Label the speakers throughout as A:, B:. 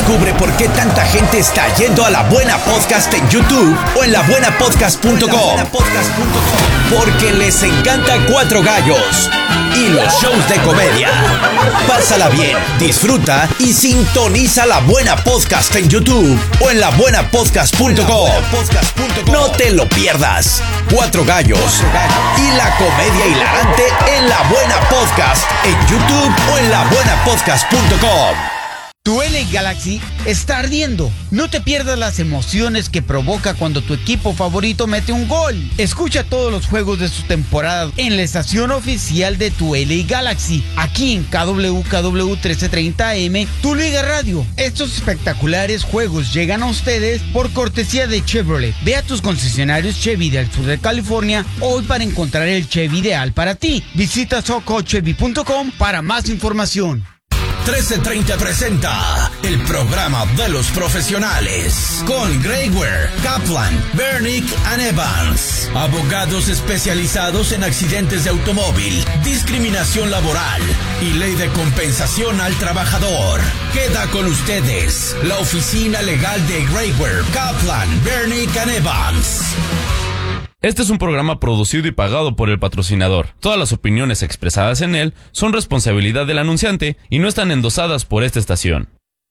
A: Descubre por qué tanta gente está yendo a La Buena Podcast en YouTube o en labuenapodcast.com. Porque les encanta Cuatro Gallos y los shows de comedia. Pásala bien, disfruta y sintoniza La Buena Podcast en YouTube o en labuenapodcast.com. No te lo pierdas. Cuatro Gallos y la comedia hilarante en La Buena Podcast en YouTube o en labuenapodcast.com.
B: Tu LA Galaxy está ardiendo. No te pierdas las emociones que provoca cuando tu equipo favorito mete un gol. Escucha todos los juegos de su temporada en la estación oficial de tu LA Galaxy, aquí en KWKW 1330 AM, tu Liga Radio. Estos espectaculares juegos llegan a ustedes por cortesía de Chevrolet. Ve a tus concesionarios Chevy del sur de California hoy para encontrar el Chevy ideal para ti. Visita socochevy.com para más información.
A: 1330 presenta el programa de los profesionales con Greg Ware, Kaplan, Bernick and Evans, abogados especializados en accidentes de automóvil, discriminación laboral y ley de compensación al trabajador. Queda con ustedes la oficina legal de Greg Ware, Kaplan, Bernick and Evans.
C: Este es un programa producido y pagado por el patrocinador. Todas las opiniones expresadas en él son responsabilidad del anunciante y no están endosadas por esta estación.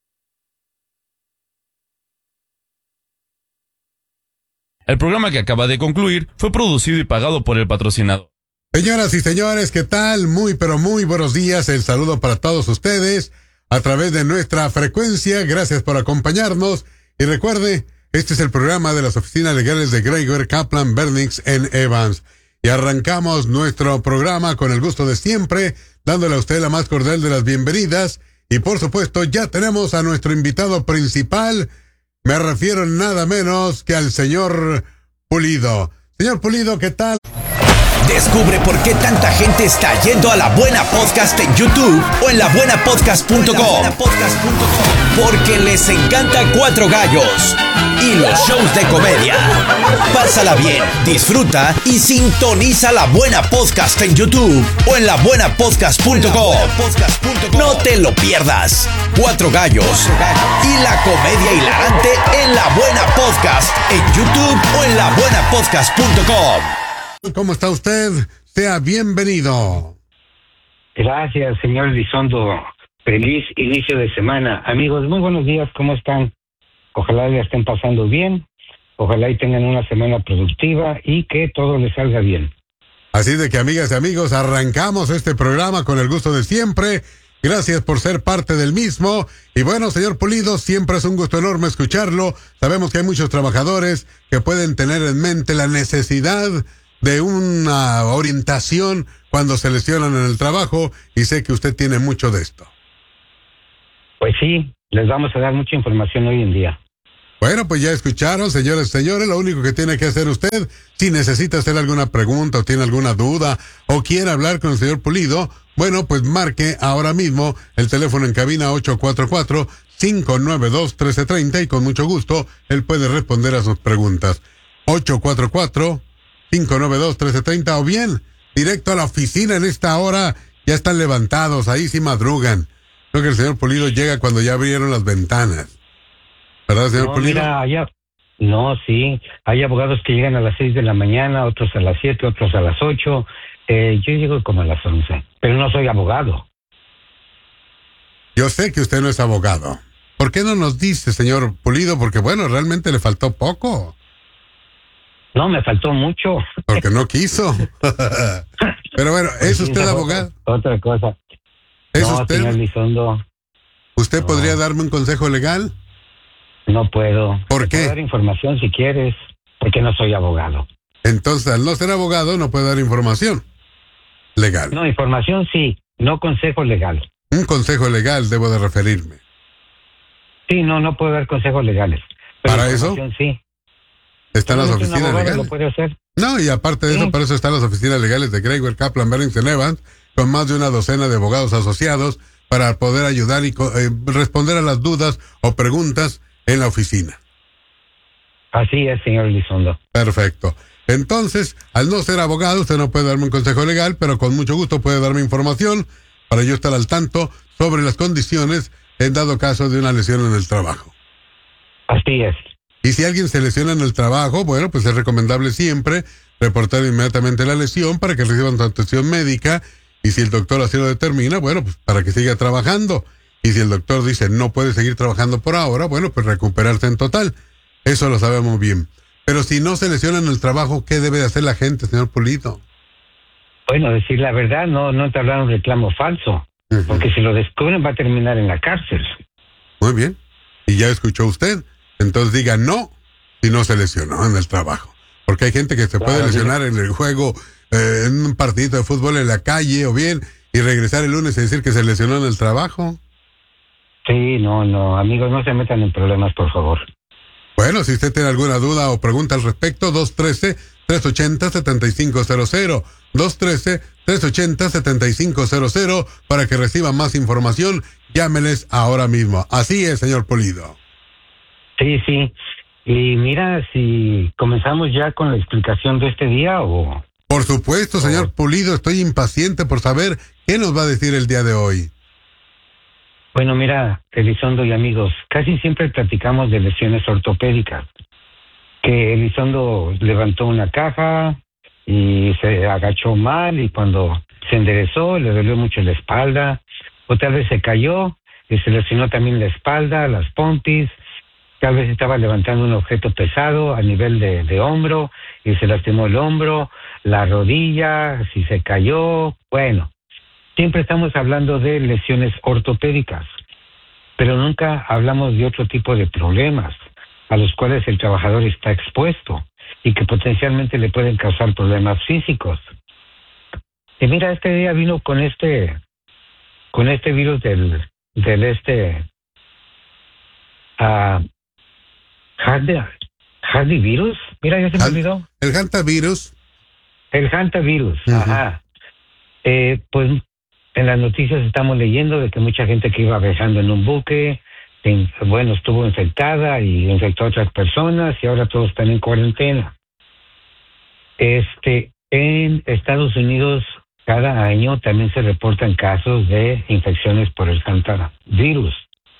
C: El programa que acaba de concluir fue producido y pagado por el patrocinador.
D: Señoras y señores, ¿qué tal? Muy pero muy buenos días. El saludo para todos ustedes a través de nuestra frecuencia. Gracias por acompañarnos. Y recuerde, este es el programa de las oficinas legales de Greg Ware, Kaplan, Bernick and Evans. Y arrancamos nuestro programa con el gusto de siempre, dándole a usted la más cordial de las bienvenidas. Y por supuesto, ya tenemos a nuestro invitado principal. Me refiero nada menos que al señor Pulido. Señor Pulido, ¿qué tal?
A: Descubre por qué tanta gente está yendo a La Buena Podcast en YouTube o en labuenapodcast.com. Porque les encanta Cuatro Gallos y los shows de comedia. Pásala bien, disfruta y sintoniza La Buena Podcast en YouTube o en labuenapodcast.com. No te lo pierdas. Cuatro Gallos y la comedia hilarante en La Buena Podcast en YouTube o en labuenapodcast.com.
D: ¿Cómo está usted? Sea bienvenido.
E: Gracias, señor Elizondo. Feliz inicio de semana. Amigos, muy buenos días, ¿cómo están? Ojalá ya estén pasando bien, ojalá y tengan una semana productiva y que todo les salga bien.
D: Así de que, amigas y amigos, arrancamos este programa con el gusto de siempre. Gracias por ser parte del mismo. Y bueno, señor Pulido, siempre es un gusto enorme escucharlo. Sabemos que hay muchos trabajadores que pueden tener en mente la necesidad de una orientación cuando se lesionan en el trabajo, y sé que usted tiene mucho de esto.
E: Pues sí, les vamos a dar mucha información hoy en día.
D: Bueno, pues ya escucharon, señores y señores, lo único que tiene que hacer usted, si necesita hacer alguna pregunta o tiene alguna duda o quiere hablar con el señor Pulido, bueno, pues marque ahora mismo el teléfono en cabina 844-592-1330 y con mucho gusto él puede responder a sus preguntas. 844-592-1330 o bien directo a la oficina en esta hora, ya están levantados, ahí sí madrugan. Creo que el señor Pulido llega cuando ya abrieron las ventanas. ¿Verdad, señor Pulido?
E: Mira, sí, hay abogados que llegan a las 6 de la mañana, otros a las 7, otros a las 8. Yo llego como a las 11, pero no soy abogado.
D: Yo sé que usted no es abogado. ¿Por qué no nos dice, señor Pulido? Porque bueno, realmente le faltó poco.
E: No, me faltó mucho.
D: Porque no quiso. Pero bueno, ¿es usted abogado?
E: Otra cosa.
D: ¿Es
E: no,
D: usted?
E: Señor Elizondo.
D: ¿Usted
E: no.
D: podría darme un consejo legal?
E: No puedo.
D: ¿Por qué?
E: Puedo dar información si quieres, porque no soy abogado.
D: Entonces, al no ser abogado, no puede dar información legal.
E: No, información sí, no consejo legal.
D: Un consejo legal debo de referirme.
E: Sí, no puedo dar consejos legales. Pero
D: ¿Para eso?
E: Sí.
D: ¿Están las
E: Solamente un
D: oficinas
E: abogado
D: legales?
E: lo puede hacer.
D: No, y aparte de eso, para eso están las oficinas legales de Greg Ware, Kaplan, Bernick and Evans, con más de una docena de abogados asociados para poder ayudar y responder a las dudas o preguntas en la oficina.
E: Así es, señor Elizondo.
D: Perfecto. Entonces, al no ser abogado, usted no puede darme un consejo legal, pero con mucho gusto puede darme información para yo estar al tanto sobre las condiciones en dado caso de una lesión en el trabajo.
E: Así es.
D: Y si alguien se lesiona en el trabajo, bueno, pues es recomendable siempre reportar inmediatamente la lesión para que reciban su atención médica, y si el doctor así lo determina, bueno, pues para que siga trabajando. Y si el doctor dice no puede seguir trabajando por ahora, bueno, pues recuperarse en total. Eso lo sabemos bien. Pero si no se lesiona en el trabajo, ¿qué debe de hacer la gente, señor Pulido?
E: Bueno, decir la verdad, no te hablar un reclamo falso, porque si lo descubren va a terminar en la cárcel.
D: Muy bien. Y ya escuchó usted. Entonces diga no si no se lesionó en el trabajo. Porque hay gente que se puede lesionar en el juego, en un partidito de fútbol en la calle o bien, y regresar el lunes y decir que se lesionó en el trabajo.
E: Sí, no, amigos, no se metan en problemas, por favor.
D: Bueno, si usted tiene alguna duda o pregunta al respecto, 213-380-7500, 213-380-7500, para que reciba más información, llámeles ahora mismo. Así es, señor Pulido.
E: Sí. Y mira, si comenzamos ya con la explicación de este día o...
D: Por supuesto, señor Pulido, estoy impaciente por saber qué nos va a decir el día de hoy.
E: Bueno, mira, Elizondo y amigos, casi siempre platicamos de lesiones ortopédicas. Que Elizondo levantó una caja y se agachó mal, y cuando se enderezó le dolió mucho la espalda, o tal vez se cayó y se lesionó también la espalda, las pompis. Tal vez estaba levantando un objeto pesado a nivel de hombro y se lastimó el hombro, la rodilla, si se cayó. Bueno, siempre estamos hablando de lesiones ortopédicas, pero nunca hablamos de otro tipo de problemas a los cuales el trabajador está expuesto y que potencialmente le pueden causar problemas físicos. Y mira, este día vino con este virus del hantavirus. Mira, ya se me olvidó.
D: El hantavirus.
E: El hantavirus, ajá. Pues en las noticias estamos leyendo de que mucha gente que iba viajando en un buque, estuvo infectada y infectó a otras personas, y ahora todos están en cuarentena. En Estados Unidos cada año también se reportan casos de infecciones por el hantavirus.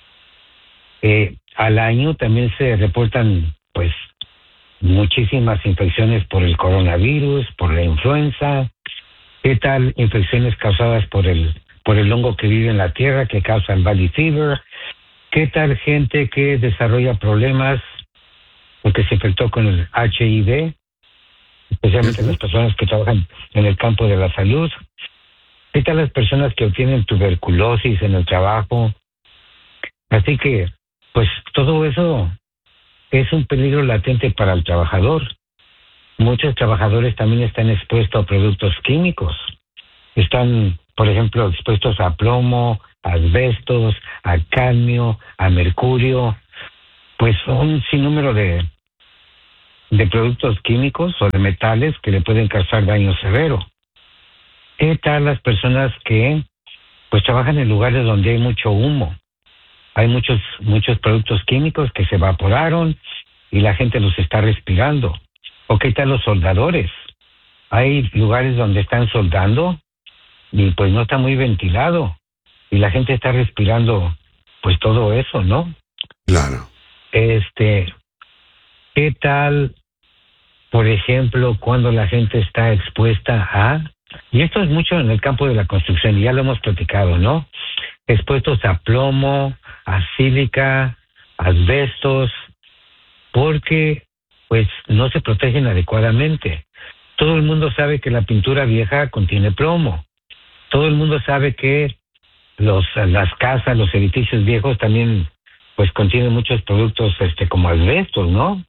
E: Al año también se reportan, pues, muchísimas infecciones por el coronavirus, por la influenza. ¿Qué tal infecciones causadas por el hongo que vive en la tierra, que causa el Valley Fever? ¿Qué tal gente que desarrolla problemas porque se infectó con el HIV? Especialmente las personas que trabajan en el campo de la salud. ¿Qué tal las personas que obtienen tuberculosis en el trabajo? Así que, pues, todo eso es un peligro latente para el trabajador. Muchos trabajadores también están expuestos a productos químicos. Están, por ejemplo, expuestos a plomo, a asbestos, a cadmio, a mercurio. Pues un sinnúmero de productos químicos o de metales que le pueden causar daño severo. ¿Qué tal las personas que pues trabajan en lugares donde hay mucho humo? Hay muchos productos químicos que se evaporaron y la gente los está respirando. ¿O qué tal los soldadores? Hay lugares donde están soldando y pues no está muy ventilado y la gente está respirando pues todo eso, ¿no?
D: Claro.
E: ¿Qué tal, por ejemplo, cuando la gente está expuesta y esto es mucho en el campo de la construcción, y ya lo hemos platicado, ¿no? Expuestos a plomo, a sílica, asbestos, porque pues no se protegen adecuadamente. Todo el mundo sabe que la pintura vieja contiene plomo. Todo el mundo sabe que las casas, los edificios viejos también pues contienen muchos productos como asbestos, ¿no?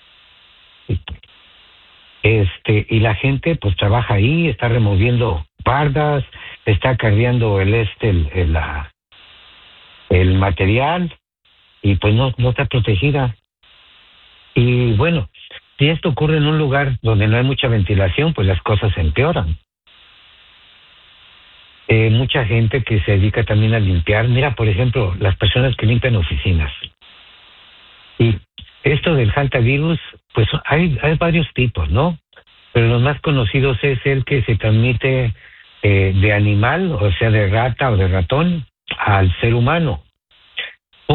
E: Y la gente pues trabaja ahí, está removiendo bardas, está cargando el material y pues no está protegida. Y bueno, si esto ocurre en un lugar donde no hay mucha ventilación, pues las cosas se empeoran. Mucha gente que se dedica también a limpiar, mira, por ejemplo, las personas que limpian oficinas. Y esto del hantavirus, pues hay varios tipos, ¿no? Pero los más conocidos es el que se transmite de animal, o sea, de rata o de ratón, al ser humano.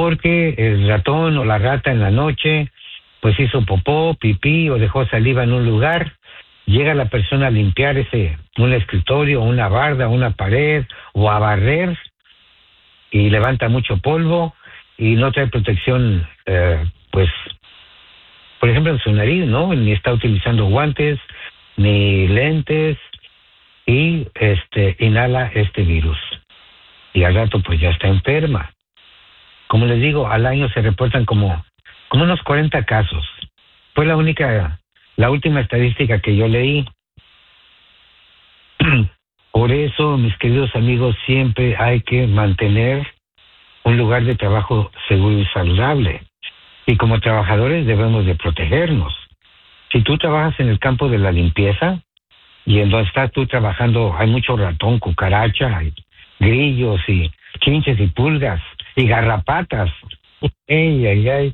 E: porque el ratón o la rata en la noche pues hizo popó, pipí o dejó saliva en un lugar. Llega la persona a limpiar un escritorio, una barda, una pared o a barrer y levanta mucho polvo y no trae protección, pues, por ejemplo, en su nariz, ¿no? Ni está utilizando guantes, ni lentes y inhala este virus. Y al rato pues ya está enferma. Como les digo, al año se reportan como unos 40 casos. Fue la última estadística que yo leí. Por eso, mis queridos amigos, siempre hay que mantener un lugar de trabajo seguro y saludable. Y como trabajadores debemos de protegernos. Si tú trabajas en el campo de la limpieza y en donde estás tú trabajando hay mucho ratón, cucaracha, y grillos y chinches y pulgas y garrapatas. ¡Ey, ay, ay!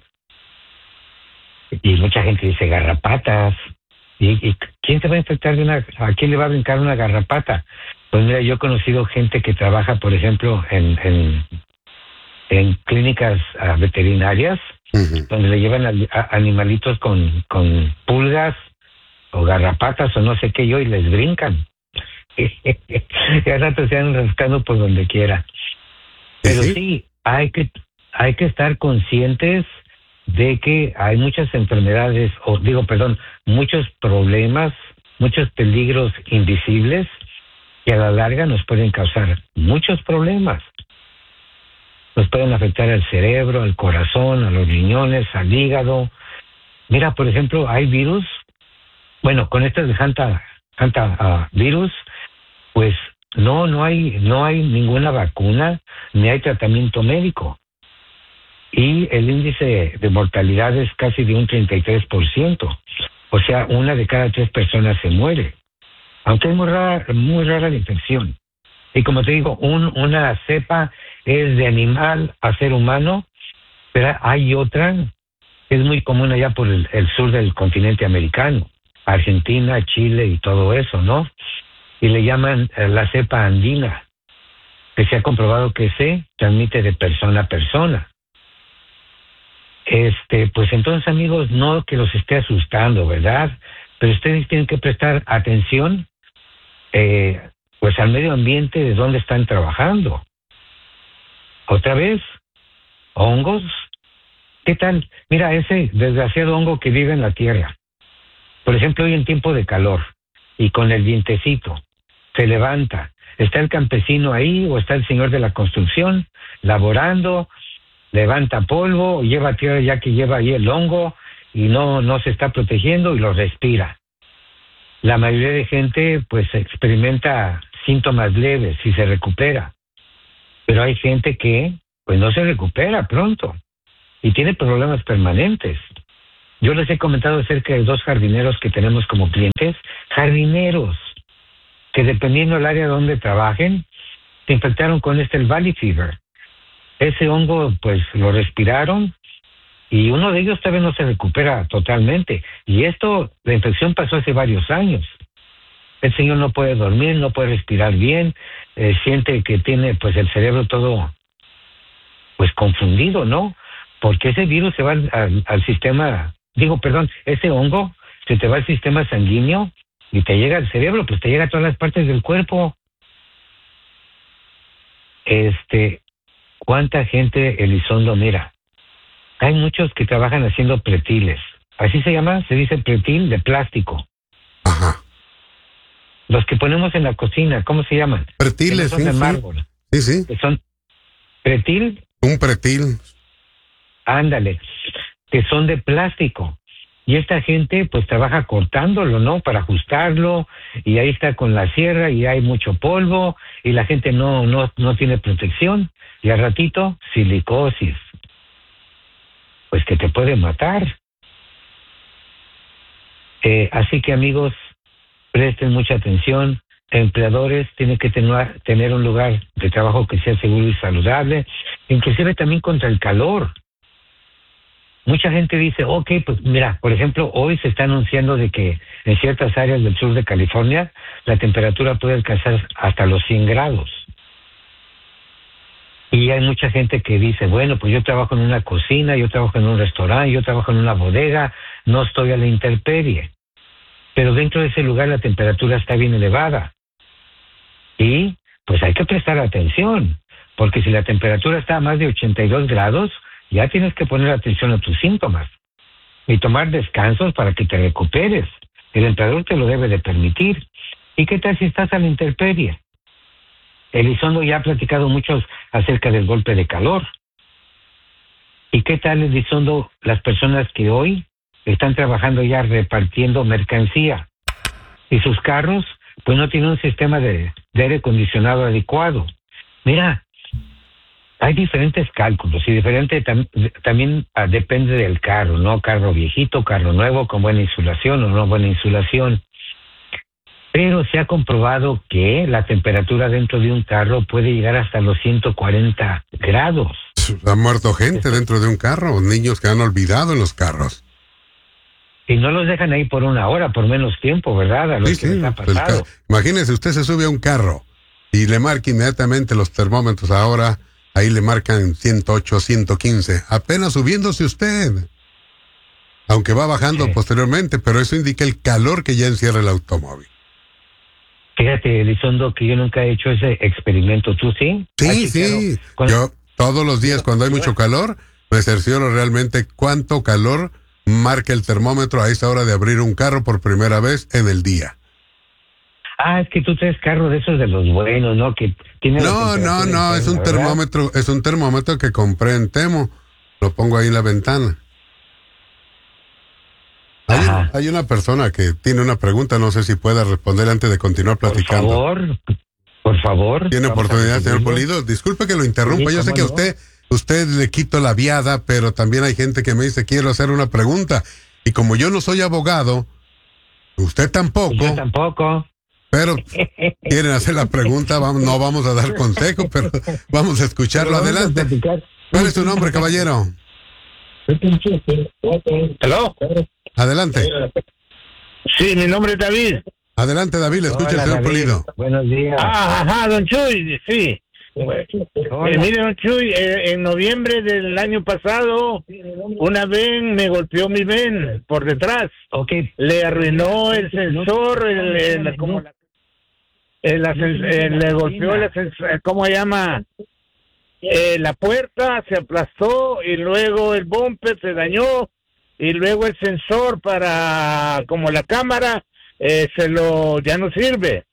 E: Y mucha gente dice garrapatas. ¿Y quién se va a infectar a quién le va a brincar una garrapata? Pues mira, yo he conocido gente que trabaja, por ejemplo, en clínicas veterinarias, donde le llevan a animalitos con pulgas o garrapatas o no sé qué y les brincan. Y al rato se van rascando por donde quiera. Pero sí, hay que estar conscientes de que hay muchas enfermedades, muchos problemas, muchos peligros invisibles que a la larga nos pueden causar muchos problemas. Nos pueden afectar al cerebro, al corazón, a los riñones, al hígado. Mira, por ejemplo, hay virus, con este de hantavirus, pues no hay ninguna vacuna, ni hay tratamiento médico. Y el índice de mortalidad es casi de un 33%. O sea, 1 de cada 3 personas se muere. Aunque es muy rara la infección. Y como te digo, una cepa es de animal a ser humano, pero hay otra que es muy común allá por el sur del continente americano, Argentina, Chile y todo eso, ¿no? Y le llaman la cepa andina, que se ha comprobado que se transmite de persona a persona. Pues entonces, amigos, no que los esté asustando, ¿verdad? Pero ustedes tienen que prestar atención, pues al medio ambiente de donde están trabajando. Otra vez, hongos. ¿Qué tal? Mira, ese desgraciado hongo que vive en la tierra. Por ejemplo, hoy en tiempo de calor y con el vientecito, se levanta. Está el campesino ahí o está el señor de la construcción laborando, levanta polvo, lleva tierra ya que lleva ahí el hongo y no se está protegiendo y lo respira. La mayoría de gente pues experimenta síntomas leves y se recupera. Pero hay gente que pues no se recupera pronto y tiene problemas permanentes. Yo les he comentado acerca de 2 jardineros que tenemos como clientes, jardineros que dependiendo del área donde trabajen, se infectaron con el Valley Fever. Ese hongo pues lo respiraron y uno de ellos todavía no se recupera totalmente. Y la infección pasó hace varios años. El señor no puede dormir, no puede respirar bien, siente que tiene pues el cerebro todo pues confundido, ¿no? Porque ese virus se va al sistema, ese hongo se te va al sistema sanguíneo y te llega al cerebro, pues te llega a todas las partes del cuerpo. ¿Cuánta gente, Elizondo? Mira, hay muchos que trabajan haciendo pretiles. Así se llama, se dice pretil de plástico.
D: Ajá.
E: Los que ponemos en la cocina, ¿cómo se llaman?
D: Pretiles,
E: son de mármol.
D: Sí.
E: Que son pretil.
D: Un pretil.
E: Ándale, que son de plástico. Y esta gente pues trabaja cortándolo, ¿no? Para ajustarlo, y ahí está con la sierra y hay mucho polvo y la gente no tiene protección y al ratito silicosis, pues que te puede matar. Así que amigos, presten mucha atención. Empleadores tienen que tener un lugar de trabajo que sea seguro y saludable, inclusive también contra el calor. Mucha gente dice, pues mira, por ejemplo, hoy se está anunciando de que en ciertas áreas del sur de California la temperatura puede alcanzar hasta los 100 grados. Y hay mucha gente que dice, bueno, pues yo trabajo en una cocina, yo trabajo en un restaurante, yo trabajo en una bodega, no estoy a la intemperie. Pero dentro de ese lugar la temperatura está bien elevada. Y pues hay que prestar atención, porque si la temperatura está a más de 82 grados, ya tienes que poner atención a tus síntomas y tomar descansos para que te recuperes. El empleador te lo debe de permitir. ¿Y qué tal si estás a la intemperie? Elizondo ya ha platicado mucho acerca del golpe de calor. ¿Y qué tal, Elizondo, las personas que hoy están trabajando ya repartiendo mercancía y sus carros pues no tienen un sistema de aire acondicionado adecuado? Mira, hay diferentes cálculos y también depende del carro, ¿no? Carro viejito, carro nuevo, con buena insulación o no buena insulación. Pero se ha comprobado que la temperatura dentro de un carro puede llegar hasta los 140 grados.
D: Ha muerto gente dentro de un carro, niños que han olvidado en los carros.
E: Y no los dejan ahí por una hora, por menos tiempo, ¿verdad? A los que les ha pasado.
D: Imagínese, usted se sube a un carro y le marca inmediatamente los termómetros ahora, ahí le marcan 108, 115, apenas subiéndose usted. Aunque va bajando posteriormente, pero eso indica el calor que ya encierra el automóvil.
E: Fíjate, Elizondo, que yo nunca he hecho ese experimento. ¿Tú sí?
D: Sí. Yo todos los días cuando hay mucho calor, me cercioro realmente cuánto calor marca el termómetro a esa hora de abrir un carro por primera vez en el día.
E: Es que tú traes carro de esos de los buenos, ¿no? Que tiene
D: No, es un termómetro que compré en Temo. Lo pongo ahí en la ventana. Hay una persona que tiene una pregunta, no sé si pueda responder antes de continuar platicando.
E: Por favor.
D: ¿Tiene oportunidad, señor Pulido? Disculpe que lo interrumpa, yo sé que usted le quito la viada, pero también hay gente que me dice, quiero hacer una pregunta. Y como yo no soy abogado, usted tampoco.
E: Yo tampoco.
D: Pero quieren hacer la pregunta, no vamos a dar consejo, pero vamos a escucharlo. Adelante. ¿Cuál es su nombre, caballero?
F: ¿Hello?
D: Adelante.
F: Sí, mi nombre es David.
D: Adelante, David, le escucha el señor Pulido.
E: Buenos días.
F: Don Chuy, sí. Mire, don Chuy, en noviembre del año pasado, una ven me golpeó mi ven por detrás. Le arruinó el sensor, le golpeó el sensor, ¿cómo se llama? La puerta se aplastó y luego el bumper se dañó y luego el sensor para como la cámara ya no sirve.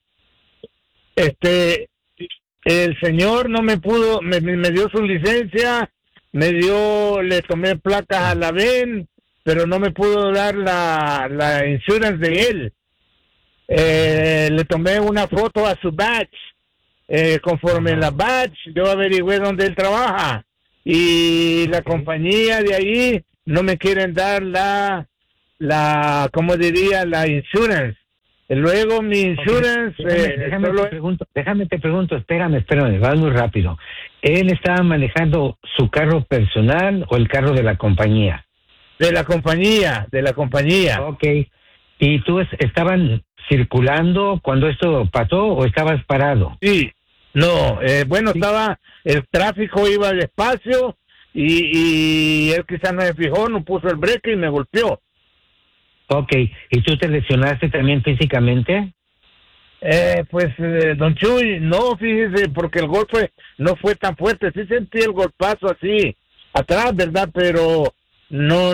F: El señor no me pudo, me dio su licencia, le tomé placas a la VEN, pero no me pudo dar la insurance de él. Le tomé una foto a su badge. Conforme la badge, yo averigüé dónde él trabaja y la compañía de ahí no me quieren dar ¿cómo diría? La insurance. Luego mi insurance...
E: Déjame te pregunto, espérame, vas muy rápido. ¿Él estaba manejando su carro personal o el carro de la compañía?
F: De la compañía.
E: Ok. ¿Y tú estaban circulando cuando esto pasó o estabas parado?
F: Sí. No, estaba, el tráfico iba despacio y él quizás no se fijó, no puso el breque y me golpeó.
E: Ok, ¿y tú te lesionaste también físicamente?
F: Don Chuy, no, fíjese, porque el golpe no fue tan fuerte, sí sentí el golpazo así, atrás, ¿verdad? Pero no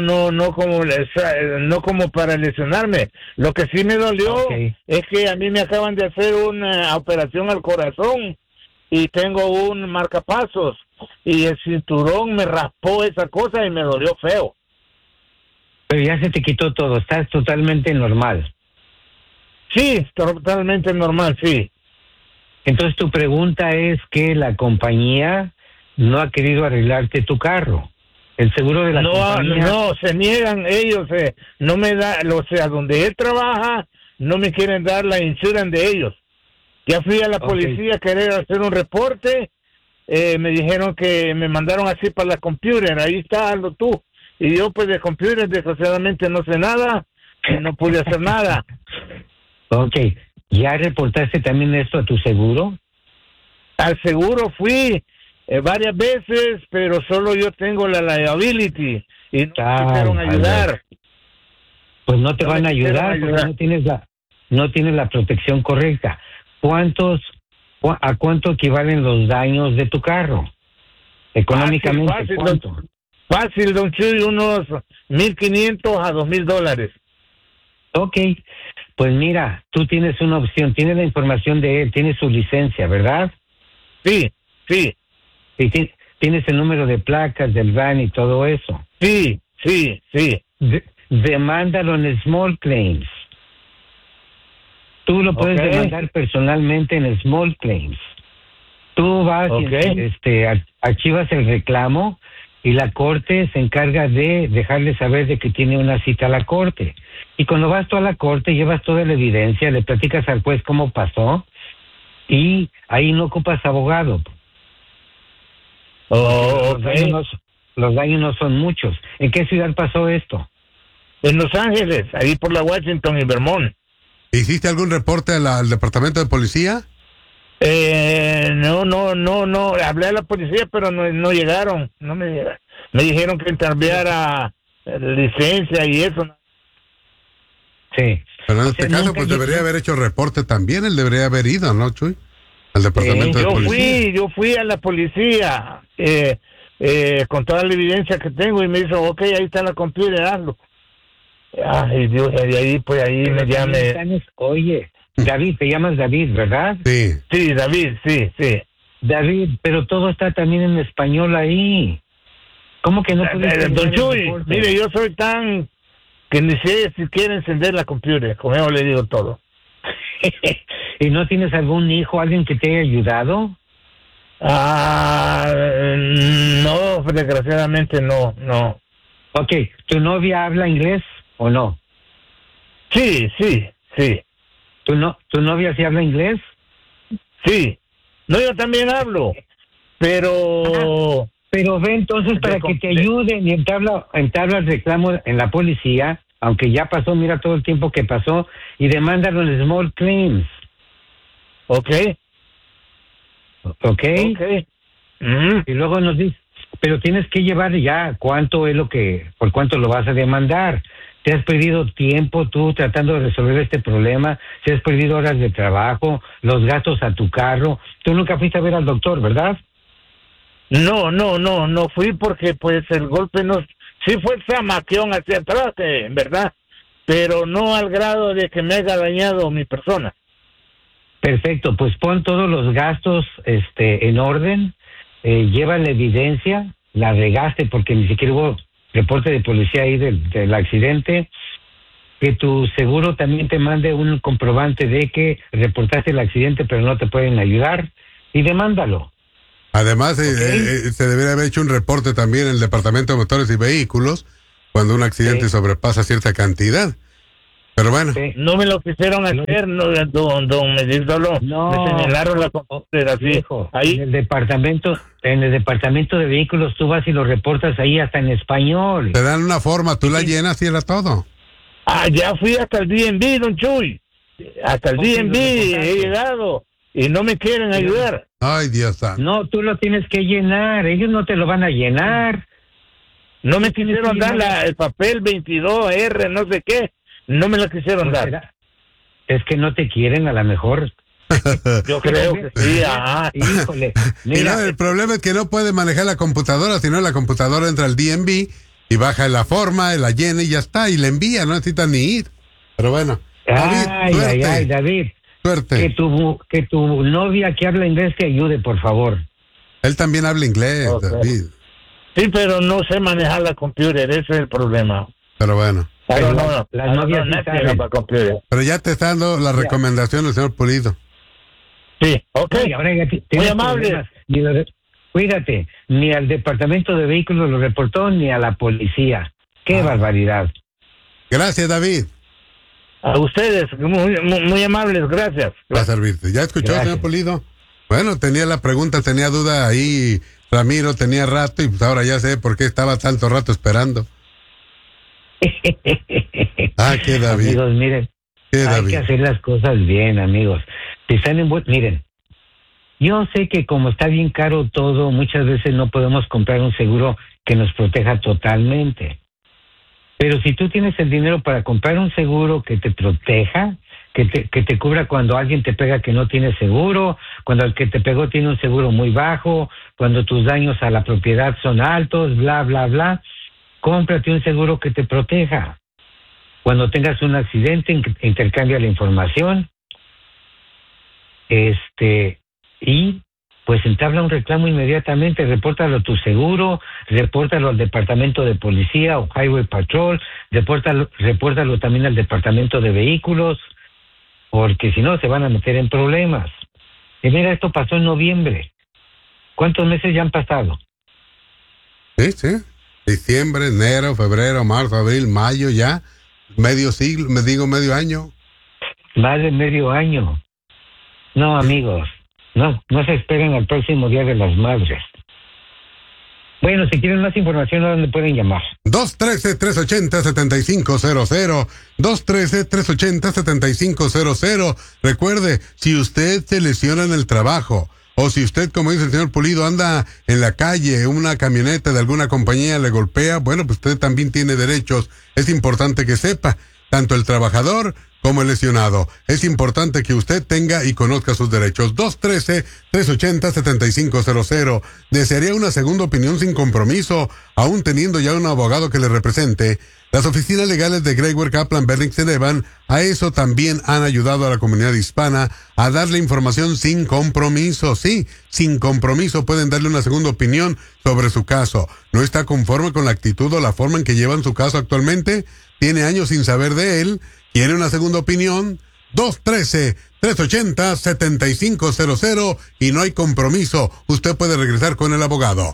F: como para lesionarme. Lo que sí me dolió es que a mí me acaban de hacer una operación al corazón y tengo un marcapasos y el cinturón me raspó esa cosa y me dolió feo.
E: Pero ya se te quitó todo, estás totalmente normal.
F: Sí, totalmente normal, sí.
E: Entonces tu pregunta es que la compañía no ha querido arreglarte tu carro. El seguro de la compañía...
F: No, se niegan ellos, no me da, donde él trabaja, no me quieren dar la insurance de ellos. Ya fui a la policía a querer hacer un reporte, me dijeron que me mandaron así para la computer, ahí está, hazlo tú. Y yo pues de computer desgraciadamente no sé nada, y no pude hacer nada.
E: Ok, ¿ya reportaste también esto a tu seguro?
F: Al seguro fui varias veces, pero solo yo tengo la liability y no me quisieron ayudar.
E: Pues no te van a ayudar porque no tienes la protección correcta. ¿A cuánto equivalen los daños de tu carro? Económicamente, ¿cuánto?
F: Fácil, don Chuy, unos $1,500 a $2,000.
E: Ok, pues mira, tú tienes una opción, tienes la información de él, tienes su licencia, ¿verdad?
F: Sí.
E: Y tienes el número de placas del van y todo eso.
F: Sí.
E: Demándalo en Small Claims. Tú lo puedes demandar personalmente en Small Claims. Tú vas y archivas el reclamo y la corte se encarga de dejarle saber de que tiene una cita a la corte. Y cuando vas tú a la corte, llevas toda la evidencia, le platicas al juez cómo pasó y ahí no ocupas abogado. Los daños no son muchos. ¿En qué ciudad pasó esto?
F: En Los Ángeles, ahí por la Washington y Vermont.
D: ¿Hiciste algún reporte al departamento de policía?
F: No. Hablé a la policía, pero no llegaron. No me llegaron. Me dijeron que intercambiara licencia y eso.
E: Sí.
D: Pero en este caso, pues debería haber hecho reporte también. Él debería haber ido, ¿no, Chuy? Al departamento de policía.
F: Yo fui a la policía con toda la evidencia que tengo y me dijo, ok, ahí está la computer, hazlo. Ay, Dios, de ahí, pues ahí me llame.
E: Oye, David, te llamas David, ¿verdad?
D: Sí.
F: Sí, David, sí.
E: David, pero todo está también en español ahí. ¿Cómo que no puedes?
F: Don Chuy, mire, yo soy tan que ni sé si quiere encender la computer, con eso le digo todo.
E: ¿Y no tienes algún hijo, alguien que te haya ayudado?
F: No, desgraciadamente no.
E: Ok, ¿tu novia habla inglés o no?
F: Sí.
E: ¿Tu novia sí habla inglés?
F: Sí. No, yo también hablo, pero...
E: Pero ve entonces para que te ayuden y entabla el reclamo en la policía, aunque ya pasó, mira todo el tiempo que pasó, y demándalo en Small Claims.
F: Ok.
E: Y luego nos dice, pero tienes que llevar ya por cuánto lo vas a demandar. Te has perdido tiempo tú tratando de resolver este problema, te has perdido horas de trabajo, los gastos a tu carro. Tú nunca fuiste a ver al doctor, ¿verdad?
F: No fui porque pues el golpe sí fue zamaquión hacia atrás, ¿verdad? Pero no al grado de que me haya dañado mi persona.
E: Perfecto, pues pon todos los gastos en orden, lleva la evidencia, la regaste porque ni siquiera hubo reporte de policía ahí del accidente, que tu seguro también te mande un comprobante de que reportaste el accidente pero no te pueden ayudar y demándalo.
D: Además, se debería haber hecho un reporte también en el Departamento de Motores y Vehículos cuando un accidente sobrepasa cierta cantidad. Pero bueno.
E: Sí.
F: No me lo quisieron hacer, don Medírdolo.
E: No.
F: Me señalaron la computadora así. Ahí.
E: En el departamento de vehículos tú vas y lo reportas ahí hasta en español.
D: Te dan una forma, tú la llenas y era todo.
F: Ya fui hasta el DMV, don Chuy. Hasta el DMV he llegado y no me quieren ayudar.
D: Ay, Dios santo.
E: No, tú lo tienes que llenar, ellos no te lo van a llenar.
F: No me quisieron dar el papel 22R, no sé qué. No me lo quisieron dar.
E: Es que no te quieren a lo mejor.
F: Yo creo que sí.
E: Híjole.
D: Mira, el problema es que no puede manejar la computadora, sino la computadora entra al DMV y baja la forma, la llena y ya está, y la envía, no necesita ni ir. Pero bueno.
E: David, David.
D: Suerte.
E: Que tu novia que habla inglés te ayude, por favor.
D: Él también habla inglés, David.
F: Sí, pero no sé manejar la computer, ese es el problema.
D: Pero bueno.
E: Las novias sí saben.
D: Pero ya te está dando la recomendación el señor Pulido.
F: Sí, ok.
E: Oye, ahora ya
F: muy amable.
E: Cuídate, ni al departamento de vehículos lo reportó, ni a la policía. ¡Qué barbaridad!
D: Gracias, David.
F: A ustedes, muy amables, gracias.
D: Va a servirte. ¿Ya escuchó, señor Pulido? Bueno, tenía la pregunta, tenía duda ahí, Ramiro, tenía rato, y pues ahora ya sé por qué estaba tanto rato esperando. Qué David.
E: Amigos, miren, hay que hacer las cosas bien, amigos. Si están miren, Yo sé que como está bien caro todo, muchas veces no podemos comprar un seguro que nos proteja totalmente. Pero si tú tienes el dinero para comprar un seguro que te proteja, que te cubra cuando alguien te pega que no tiene seguro, cuando el que te pegó tiene un seguro muy bajo, cuando tus daños a la propiedad son altos, bla, bla, bla, cómprate un seguro que te proteja. Cuando tengas un accidente, intercambia la información, y pues entabla un reclamo inmediatamente, repórtalo a tu seguro, repórtalo al departamento de policía o Highway Patrol, repórtalo también al departamento de vehículos, porque si no se van a meter en problemas. Y mira, esto pasó en noviembre. ¿Cuántos meses ya han pasado?
D: Sí. Diciembre, enero, febrero, marzo, abril, mayo, ya. Medio siglo, medio año.
E: Más de medio año. No, amigos, no se esperen al próximo Día de las Madres. Bueno, si quieren más información, ¿a dónde pueden llamar?
D: 213-380-7500. 213-380-7500. Recuerde, si usted se lesiona en el trabajo, o si usted, como dice el señor Pulido, anda en la calle, una camioneta de alguna compañía le golpea, bueno, pues usted también tiene derechos. Es importante que sepa, tanto el trabajador como el lesionado. Es importante que usted tenga y conozca sus derechos. 213-380-7500. ¿Desearía una segunda opinión sin compromiso, aún teniendo ya un abogado que le represente? Las oficinas legales de Gregory Kaplan, Bennington Evans, a eso también han ayudado a la comunidad hispana a darle información sin compromiso. Sí, sin compromiso pueden darle una segunda opinión sobre su caso. ¿No está conforme con la actitud o la forma en que llevan su caso actualmente? ¿Tiene años sin saber de él? ¿Quiere una segunda opinión? 213-380-7500 y no hay compromiso. Usted puede regresar con el abogado.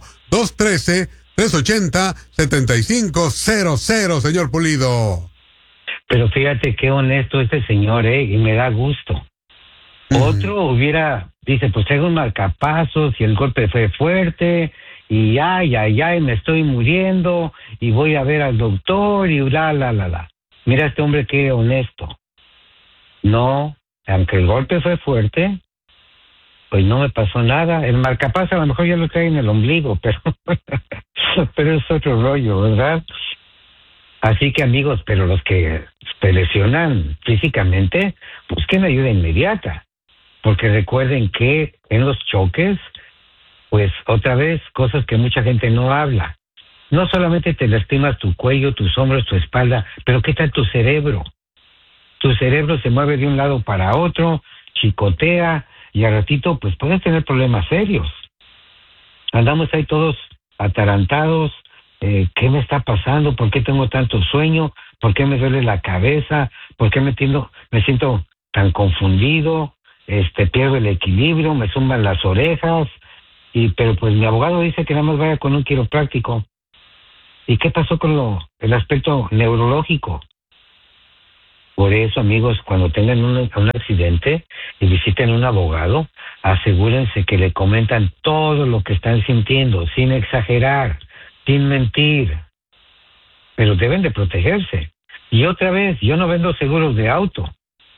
D: 213-380-7500, señor Pulido.
E: Pero fíjate qué honesto este señor, y me da gusto. Otro dice, pues tengo un marcapasos y el golpe fue fuerte y ay, me estoy muriendo y voy a ver al doctor y bla. Mira este hombre qué honesto. No, aunque el golpe fue fuerte, pues no me pasó nada. El marcapasos a lo mejor ya lo trae en el ombligo, pero es otro rollo, ¿verdad? Así que amigos, pero los que se lesionan físicamente, busquen ayuda inmediata. Porque recuerden que en los choques, pues otra vez, cosas que mucha gente no habla. No solamente te lastimas tu cuello, tus hombros, tu espalda, pero ¿qué tal tu cerebro? Tu cerebro se mueve de un lado para otro, chicotea, y al ratito pues puedes tener problemas serios. Andamos ahí todos atarantados. ¿Qué me está pasando? ¿Por qué tengo tanto sueño? ¿Por qué me duele la cabeza? ¿Por qué me siento tan confundido? Pierdo el equilibrio, me zumban las orejas, pero pues mi abogado dice que nada más vaya con un quiropráctico. ¿Y qué pasó con el aspecto neurológico? Por eso, amigos, cuando tengan un accidente y visiten un abogado, asegúrense que le comentan todo lo que están sintiendo, sin exagerar, sin mentir. Pero deben de protegerse. Y otra vez, yo no vendo seguros de auto.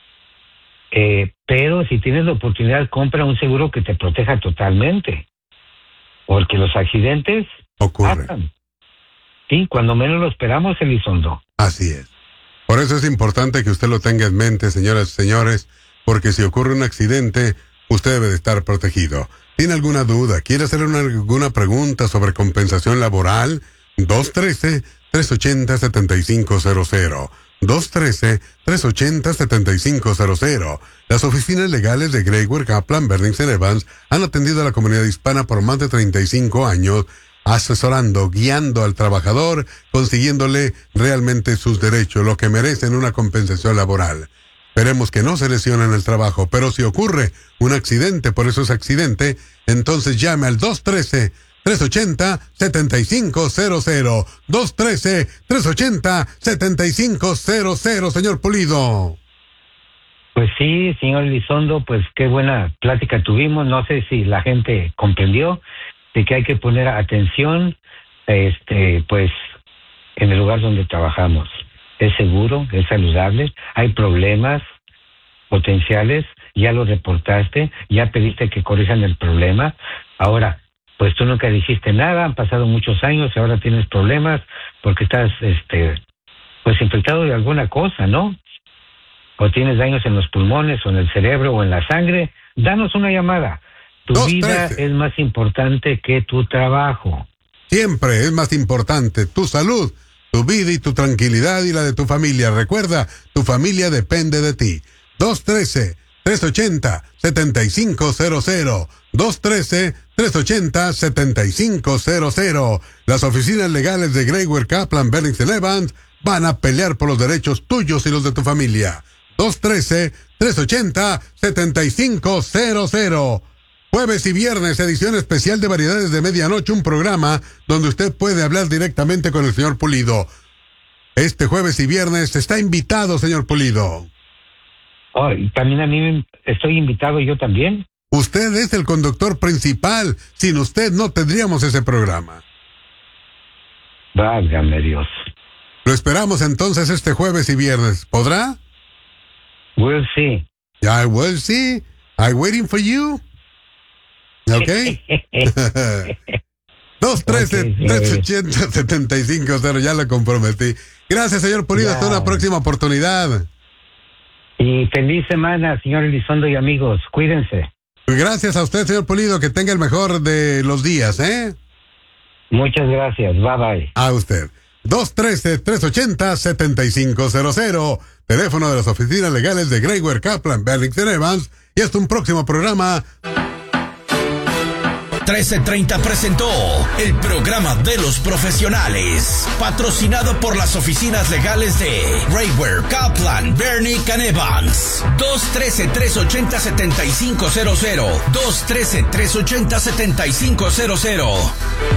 E: Pero si tienes la oportunidad, compra un seguro que te proteja totalmente. Porque los accidentes
D: ocurren.
E: Sí, cuando menos lo esperamos, Elizondo.
D: Así es. Por eso es importante que usted lo tenga en mente, señoras y señores, porque si ocurre un accidente, usted debe de estar protegido. ¿Tiene alguna duda? ¿Quiere hacer alguna pregunta sobre compensación laboral? 213-380-7500. 213-380-7500. Las oficinas legales de Gregory Kaplan, Bennington Evans han atendido a la comunidad hispana por más de 35 años, asesorando, guiando al trabajador, consiguiéndole realmente sus derechos, lo que merecen una compensación laboral. Esperemos que no se lesione en el trabajo, pero si ocurre un accidente, por eso es accidente, entonces llame al 213-380-7500. 213-380-7500, señor Pulido.
E: Pues sí, señor Elizondo, pues qué buena plática tuvimos. No sé si la gente comprendió de que hay que poner atención, pues, en el lugar donde trabajamos. Es seguro, es saludable, hay problemas potenciales ya lo reportaste, ya pediste que corrijan el problema. Ahora, pues tú nunca dijiste nada, han pasado muchos años y ahora tienes problemas porque estás, pues infectado de alguna cosa, ¿no? O tienes daños en los pulmones o en el cerebro o en la sangre. Danos una llamada. Tu vida es más importante que tu trabajo.
D: Siempre es más importante tu salud, tu vida y tu tranquilidad y la de tu familia. Recuerda, tu familia depende de ti. 213-380-7500. 213-380-7500. Las oficinas legales de Grayware, Kaplan, Bennington Evans van a pelear por los derechos tuyos y los de tu familia. 213-380-7500. Jueves y viernes, edición especial de Variedades de Medianoche, un programa donde usted puede hablar directamente con el señor Pulido. Este jueves y viernes está invitado, señor Pulido.
E: Oh, y también a mí estoy invitado yo también.
D: Usted es el conductor principal. Sin usted no tendríamos ese programa.
E: Válgame Dios.
D: Lo esperamos entonces este jueves y viernes. ¿Podrá?
E: We'll see.
D: I will see. I'm waiting for you. Okay. 213-380-7500. Ya lo comprometí. Gracias, señor Pulido. Hasta una próxima oportunidad.
E: Y feliz semana, señor Elizondo y amigos. Cuídense.
D: Gracias a usted, señor Pulido. Que tenga el mejor de los días, ¿eh?
E: Muchas gracias. Bye bye.
D: A usted. 213-380-7500. Teléfono de las oficinas legales de Grayware, Kaplan, Bennington Evans. Y hasta un próximo programa.
A: 1330 presentó el programa de los profesionales, patrocinado por las oficinas legales de Grayware, Kaplan, Bennington Evans. 213-380-7500. 213-380-7500.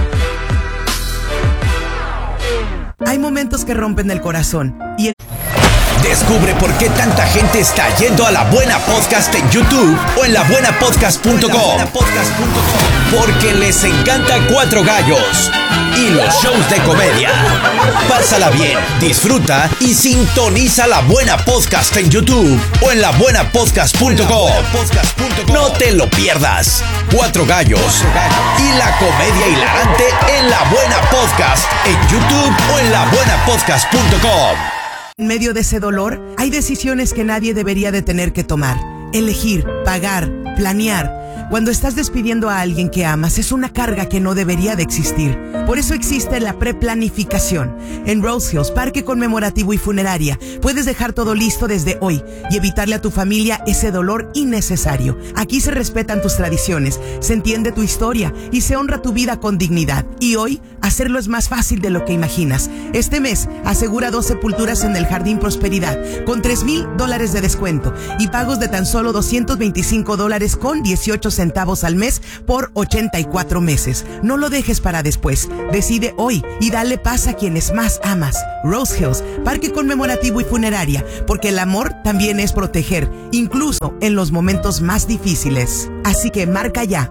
G: Hay momentos que rompen el corazón y
A: Descubre por qué tanta gente está yendo a La Buena Podcast en YouTube o en labuenapodcast.com. Porque les encanta Cuatro Gallos y los shows de comedia. Pásala bien, disfruta y sintoniza La Buena Podcast en YouTube o en labuenapodcast.com. No te lo pierdas. Cuatro Gallos y la comedia hilarante en La Buena Podcast en YouTube o en labuenapodcast.com.
G: en medio de ese dolor, hay decisiones que nadie debería de tener que tomar. Elegir, pagar, planear. Cuando estás despidiendo a alguien que amas, es una carga que no debería de existir. Por eso existe la preplanificación. En Rose Hills, Parque Conmemorativo y Funeraria, puedes dejar todo listo desde hoy y evitarle a tu familia ese dolor innecesario. Aquí se respetan tus tradiciones, se entiende tu historia y se honra tu vida con dignidad. Y hoy, hacerlo es más fácil de lo que imaginas. Este mes, asegura 2 sepulturas en el Jardín Prosperidad, con $3,000 de descuento y pagos de tan solo $225 con 18 centavos al mes por 84 meses. No lo dejes para después. Decide hoy y dale paz a quienes más amas. Rose Hills, Parque Conmemorativo y Funeraria, porque el amor también es proteger, incluso en los momentos más difíciles. Así que marca ya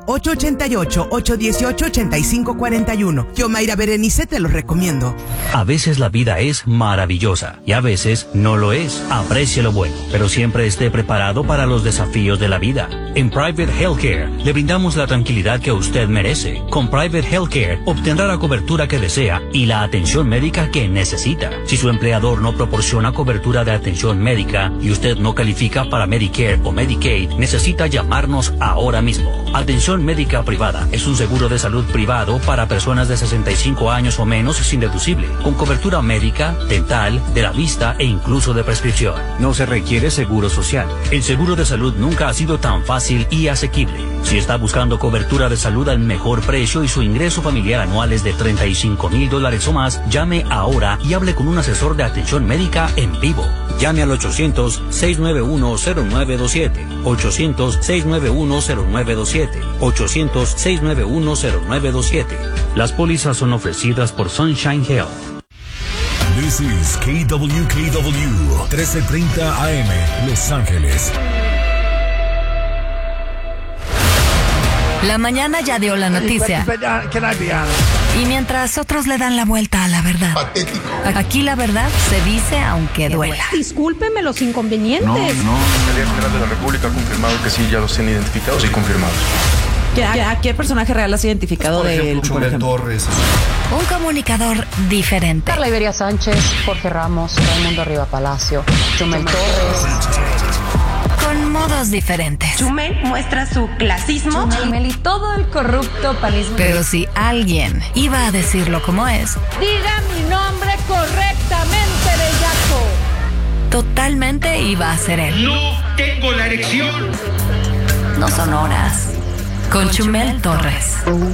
G: 888-818-8541. Yo, Mayra Berenice, te lo recomiendo.
H: A veces la vida es maravillosa y a veces no lo es. Aprecie lo bueno, pero siempre esté preparado para los desafíos de la vida. En Private Healthcare le brindamos la tranquilidad que usted merece. Con Private Healthcare obtendrá la cobertura que desea y la atención médica que necesita. Si su empleador no proporciona cobertura de atención médica y usted no califica para Medicare o Medicaid, necesita llamarnos ahora mismo. Atención médica privada es un seguro de salud privado para personas de 65 años o menos sin deducible, con cobertura médica, dental, de la vista e incluso de prescripción. No se requiere seguro social. El seguro de salud nunca ha sido tan fácil y asequible. Si está buscando cobertura de salud al mejor precio y su ingreso familiar anual es de $35,000 o más, llame ahora y hable con un asesor de atención médica en vivo. Llame al 800-691-0927, 800-691-0927, 800-691-0927. Las pólizas son ofrecidas por Sunshine Health.
I: This is KWKW 1330 AM, Los Ángeles.
J: La mañana ya dio la noticia. Y mientras otros le dan la vuelta a la verdad.
K: Patético.
J: Aquí la verdad se dice aunque duela.
L: Discúlpeme los inconvenientes.
K: No. La Fiscalía General de la República ha confirmado que sí, ya los tienen identificados y confirmados.
M: ¿A qué personaje real has identificado de él?
K: Chumel Torres.
J: Un comunicador diferente.
N: Carla Iberia Sánchez, Jorge Ramos, Raimundo Riva Palacio, Chumel Torres.
J: Con modos diferentes.
L: Chumel muestra su clasismo.
N: Chumel y todo el corrupto panismo.
J: Pero si alguien iba a decirlo como es,
L: Diga mi nombre correctamente, bellaco.
J: totalmente iba a ser él.
O: No tengo la erección.
J: No son horas. Con Chumel Torres.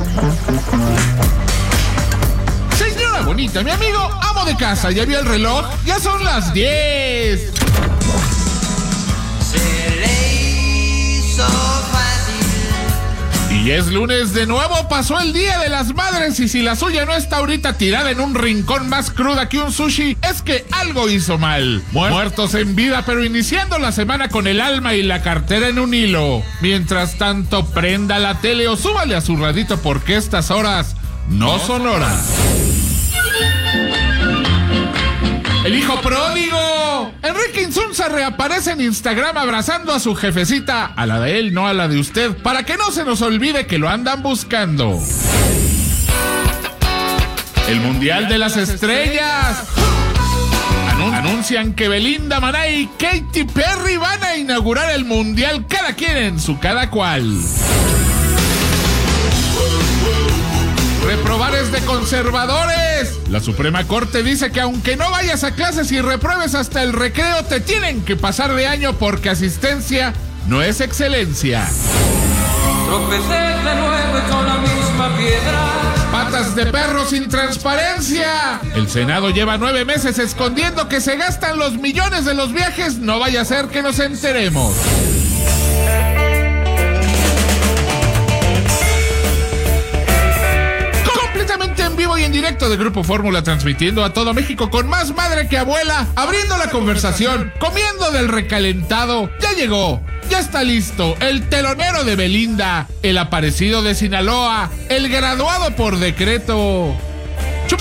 O: Señora bonita, mi amigo amo de casa, ¿ya vio el reloj? Ya son las 10. Y es lunes de nuevo, pasó el Día de las Madres y si la suya no está ahorita tirada en un rincón más cruda que un sushi, es que algo hizo mal. Muertos en vida, pero iniciando la semana con el alma y la cartera en un hilo. Mientras tanto, prenda la tele o súbale a su radito porque estas horas no son horas. El hijo pródigo. Enrique Insunza reaparece en Instagram abrazando a su jefecita, a la de él, no a la de usted, para que no se nos olvide que lo andan buscando. El Mundial de las Estrellas. Anuncian que Belinda, Maná y Katy Perry van a inaugurar el Mundial, cada quien en su cada cual. Reprobar de conservadores. La Suprema Corte dice que aunque no vayas a clases y repruebes hasta el recreo, te tienen que pasar de año porque asistencia no es excelencia.
P: Tropecé de nuevo con la misma piedra.
O: Patas de perro sin transparencia. El Senado lleva 9 meses escondiendo que se gastan los millones de los viajes. No vaya a ser que nos enteremos. En vivo y en directo de Grupo Fórmula, transmitiendo a todo México con más madre que abuela, abriendo la conversación, comiendo del recalentado. Ya llegó, ya está listo, el telonero de Belinda, el aparecido de Sinaloa, el graduado por decreto.